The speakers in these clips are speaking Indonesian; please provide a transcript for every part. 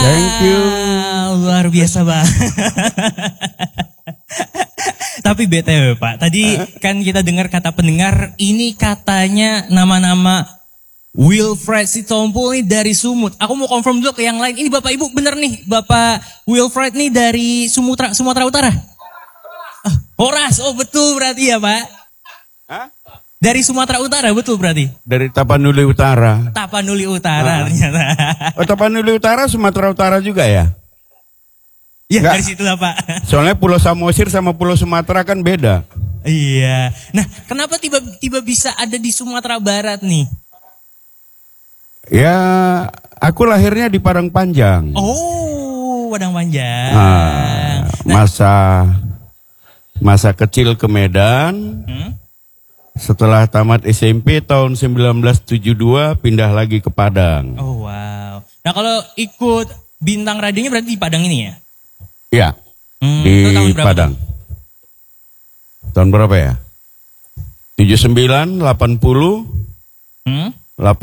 Thank you. Luar biasa Bang. Tapi BTW Pak, tadi kan kita dengar kata pendengar, ini katanya nama-nama Wilfred Sitompul nih dari Sumut. Aku mau confirm dulu ke yang lain. Ini Bapak Ibu bener nih, Bapak Wilfred nih dari Sumatera Utara? Horas, oh betul berarti ya Pak? Hah? Dari Sumatera Utara, betul berarti? Dari Tapanuli Utara. Tapanuli Utara ternyata. Oh, Tapanuli Utara, Sumatera Utara juga ya? Ya Nggak. dari situ lah Pak. Soalnya Pulau Samosir sama Pulau Sumatera kan beda. Iya. Nah, kenapa tiba-tiba bisa ada di Sumatera Barat nih? Ya, aku lahirnya di Padang Panjang. Oh, Padang Panjang. Masa kecil ke Medan. Setelah tamat SMP tahun 1972 pindah lagi ke Padang. Oh wow. Nah kalau ikut bintang radionya berarti di Padang ini ya? Iya. Di tahun berapa Padang. Tahun berapa ya? 79, 80, 82,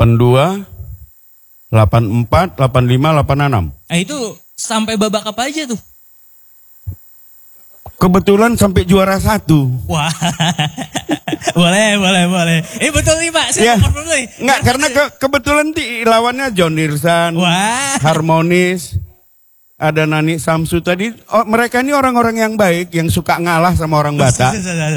84, 85, 86. Nah itu sampai babak apa aja tuh? Kebetulan sampai juara 1. Wah, boleh. Betul nih Pak, saya mau confirm nih. Enggak, karena kebetulan lawannya John Irsan, Harmonis, ada Nani Samsu tadi. Oh, mereka ini orang-orang yang baik, yang suka ngalah sama orang Batak.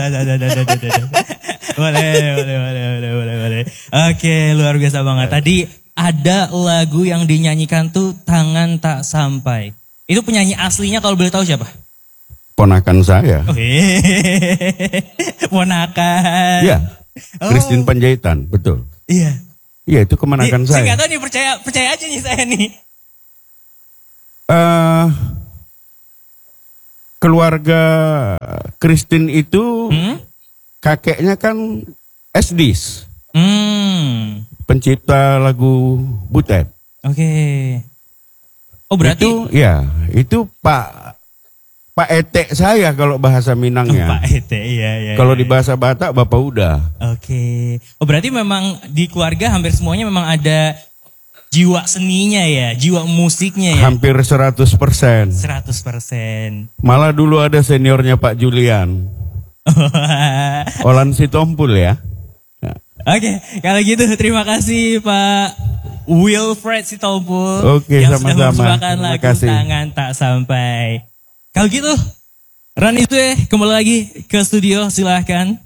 Boleh. Oke, luar biasa banget. Tadi ada lagu yang dinyanyikan tuh Tangan Tak Sampai. Itu penyanyi aslinya kalau boleh tahu siapa? Ponakan saya. Ponakan. Iya. Christine Panjaitan, betul. Iya. Iya, itu kemenakan saya. Saya nggak tahu nih, percaya aja nih saya nih. Keluarga Christine itu kakeknya kan Esdis. Pencipta lagu Butet. Oke. Oh berarti itu Pak Ete saya kalau bahasa Minangnya. Pak Ete, iya. Kalau di bahasa Batak Bapak Uda. Oke. Oh berarti memang di keluarga hampir semuanya memang ada jiwa seninya ya, jiwa musiknya ya. Hampir 100%. 100%. Malah dulu ada seniornya Pak Julian. Olan Sitompul ya. Oke, kalau gitu terima kasih Pak Wilfred Sitompul. Oke, yang sama-sama. sudah mempersembahkan lagu kasih. Tangan Tak Sampai. Kalau gitu, Ran itu kembali lagi ke studio, silahkan.